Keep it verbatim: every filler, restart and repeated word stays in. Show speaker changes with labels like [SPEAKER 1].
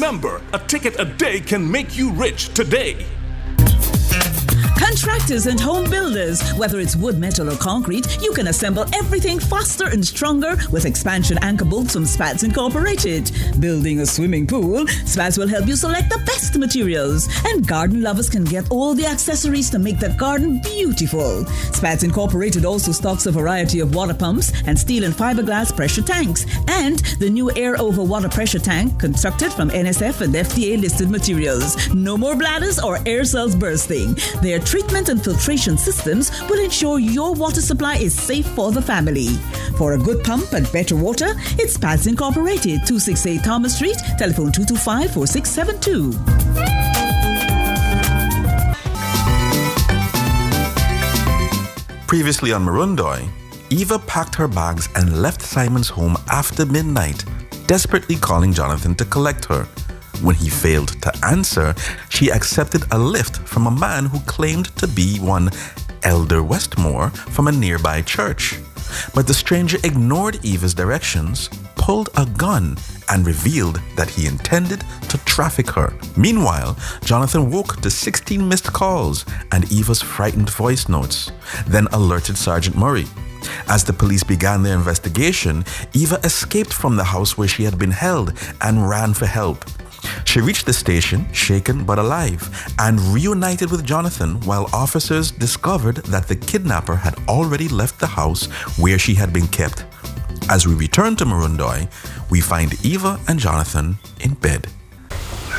[SPEAKER 1] Remember, a ticket a day can make you rich today.
[SPEAKER 2] Contractors and home builders, whether it's wood, metal, or concrete, you can assemble everything faster and stronger with expansion anchor bolts from Spats Incorporated. Building a swimming pool, Spats will help you select the best materials. And garden lovers can get all the accessories to make the garden beautiful. Spats Incorporated also stocks a variety of water pumps and steel and fiberglass pressure tanks. And the new air over water pressure tank constructed from N S F and F D A listed materials. No more bladders or air cells bursting. Their treatment and filtration systems will ensure your water supply is safe for the family. For a good pump and better water, it's Spats Incorporated, two sixty-eight Thomas Street, telephone two two five, four six seven two.
[SPEAKER 3] Previously on Marundoy, Eva packed her bags and left Simon's home after midnight, desperately calling Jonathan to collect her. When he failed to answer, she accepted a lift from a man who claimed to be one Elder Westmore from a nearby church. But the stranger ignored Eva's directions, pulled a gun, and revealed that he intended to traffic her. Meanwhile, Jonathan woke to sixteen missed calls and Eva's frightened voice notes, then alerted Sergeant Murray. As the police began their investigation, Eva escaped from the house where she had been held and ran for help. She reached the station, shaken but alive, and reunited with Jonathan while officers discovered that the kidnapper had already left the house where she had been kept. As we return to Marundoy, we find Eva and Jonathan in bed.